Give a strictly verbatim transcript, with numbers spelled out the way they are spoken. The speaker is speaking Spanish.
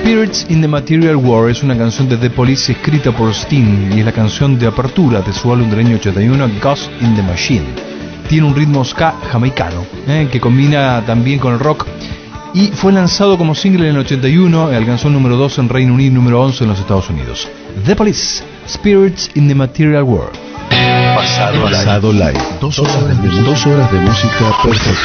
Spirits in the Material World es una canción de The Police escrita por Sting y es la canción de apertura de su álbum del año ochenta y uno, Ghost in the Machine. Tiene un ritmo ska jamaicano eh, que combina también con el rock y fue lanzado como single en el ochenta y uno, alcanzó el número dos en Reino Unido y número once en los Estados Unidos. The Police, Spirits in the Material World. Pasado, Pasado Live. Dos horas de, dos horas de música perfecta.